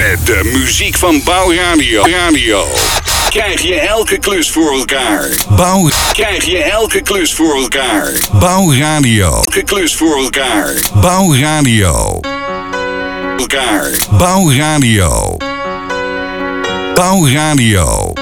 Met de muziek van Bouwradio. Krijg je elke klus voor elkaar. Krijg je elke klus voor elkaar. Bouwradio. Elke klus voor elkaar. Bouwradio. Bouwradio.